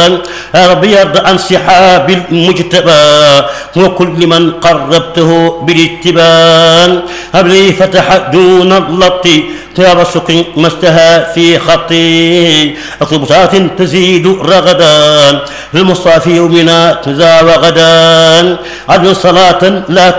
يا رب يرضى عن صحاب المجتبى وكل من قربته بالاتباع. هب لي فتح دون اللطي طياب الشكر ما اشتهى في خطي أطلبات تزيد رغدا للمصطفى يومنا تزا وغدا عدل صلاة لا